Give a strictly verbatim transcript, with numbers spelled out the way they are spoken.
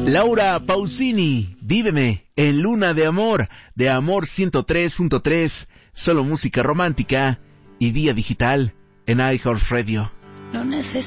Laura Pausini, Víveme en Luna de Amor, de Amor ciento tres punto tres, solo música romántica y vía digital en iHeartRadio. No necesito